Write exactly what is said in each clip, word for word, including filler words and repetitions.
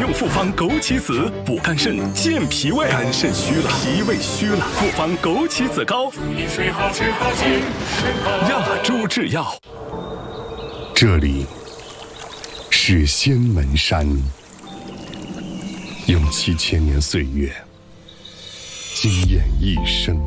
用复方枸杞子补肝肾、健脾胃。肝肾虚了，脾胃虚了，复方枸杞子膏。饮水好吃好健身好。亚洲制药。 这里是仙门山，用七千年岁月惊艳一生。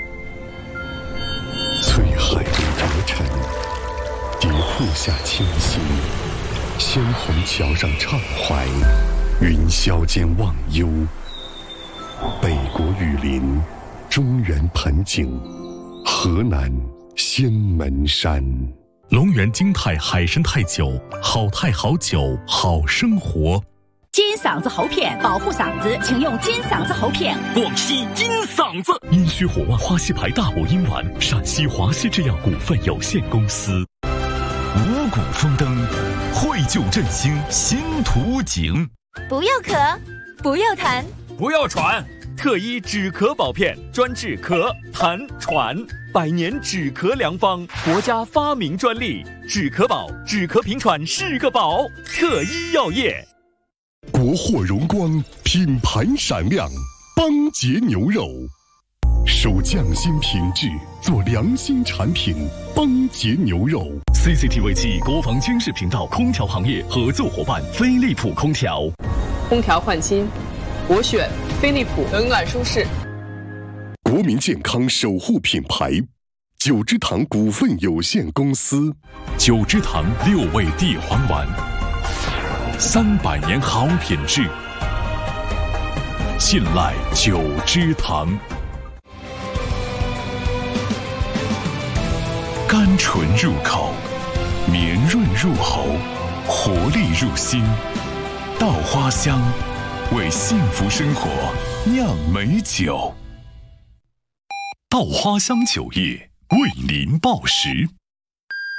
翠海里折尘，蝶瀑下清新，鲜红桥上畅怀，云霄间忘忧。北国雨林，中原盆景，河南仙门山。 龙源金泰海参泰酒，好泰好酒，好生活。 金嗓子喉片保护嗓子，请用金嗓子喉片。 广西金嗓子。 阴虚火旺花溪牌大补阴丸，陕西华西制药股份有限公司。 五谷丰登，惠救振兴新图景。 不要咳，不要痰， 不要喘。特医止咳宝片，专治咳、痰、喘，百年止咳良方，国家发明专利。止咳宝，止咳平喘是个宝。特医药业。 国货荣光，品牌闪亮，邦杰牛肉，守匠心品质，做良心产品，邦杰牛肉。 C C T V 七国防军事频道空调行业合作伙伴飞利浦空调。 空调换新，我选飞利浦，冷暖舒适。 国民健康守护品牌，九芝堂股份有限公司。 九芝堂六味地黄丸，三百年好品质，信赖九芝堂。甘醇入口，绵润入喉，活力入心。稻花香，为幸福生活酿美酒。稻花香酒业为您报时。